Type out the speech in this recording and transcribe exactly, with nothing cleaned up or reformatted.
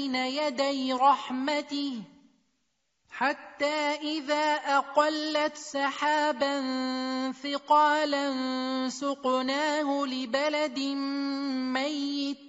بين يدي رحمته حتى إذا أقلت سحابا ثقالا سقناه لبلد ميت